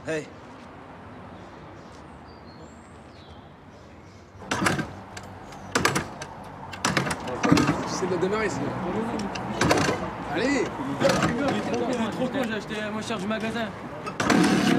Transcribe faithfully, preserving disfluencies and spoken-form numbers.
Hey. C'est de démarrer, c'est Allez. Il est trop con, j'ai acheté la moins chère du magasin.